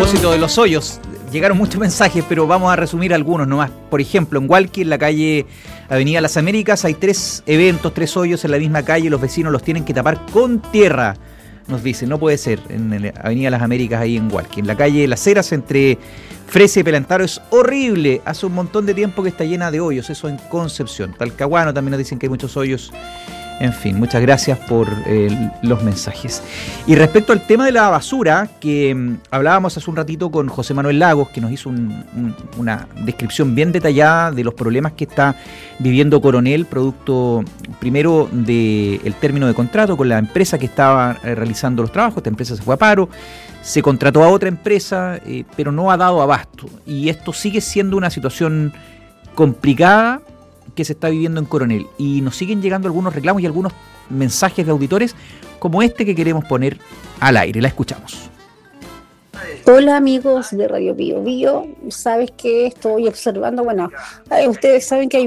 propósito de los hoyos, llegaron muchos mensajes, pero vamos a resumir algunos nomás. Por ejemplo, en Hualqui, en la calle Avenida Las Américas, hay 3 eventos, 3 hoyos en la misma calle, los vecinos los tienen que tapar con tierra. Nos dicen, no puede ser, en la Avenida Las Américas, ahí en Hualqui. En la calle Las Heras, entre Fresa y Pelantaro, es horrible. Hace un montón de tiempo que está llena de hoyos, eso en Concepción. Talcahuano también nos dicen que hay muchos hoyos. En fin, muchas gracias por los mensajes. Y respecto al tema de la basura, que hablábamos hace un ratito con José Manuel Lagos, que nos hizo una descripción bien detallada de los problemas que está viviendo Coronel, producto primero del término de contrato con la empresa que estaba realizando los trabajos. Esta empresa se fue a paro, se contrató a otra empresa, pero no ha dado abasto. Y esto sigue siendo una situación complicada que se está viviendo en Coronel, y nos siguen llegando algunos reclamos y algunos mensajes de auditores como este que queremos poner al aire. La escuchamos. Hola amigos de Radio Bio Bio, sabes que estoy observando, ustedes saben que hay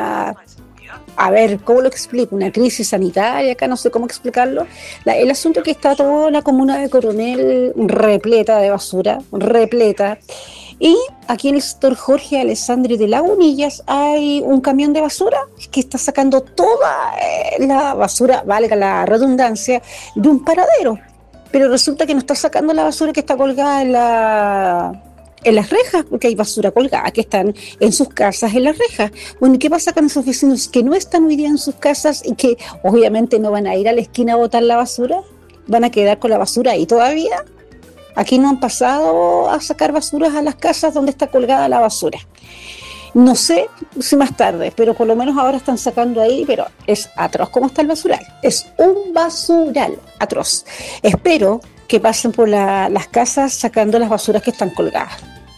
¿cómo lo explico? Una crisis sanitaria, acá no sé cómo explicarlo. El asunto es que está toda la comuna de Coronel repleta de basura, repleta. Y aquí en el sector Jorge Alessandri de Lagunillas hay un camión de basura que está sacando toda la basura, valga la redundancia, de un paradero. Pero resulta que no está sacando la basura que está colgada en las rejas, porque hay basura colgada que están en sus casas en las rejas. Bueno, ¿y qué pasa con esos vecinos que no están hoy día en sus casas y que obviamente no van a ir a la esquina a botar la basura? ¿Van a quedar con la basura ahí todavía? Aquí no han pasado a sacar basuras a las casas donde está colgada la basura. No sé si más tarde, pero por lo menos ahora están sacando ahí, pero es atroz como está el basural. Es un basural atroz. Espero que pasen por las casas sacando las basuras que están colgadas.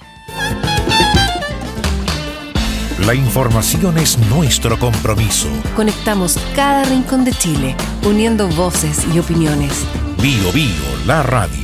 La información es nuestro compromiso. Conectamos cada rincón de Chile, uniendo voces y opiniones. Bio Bio, la radio.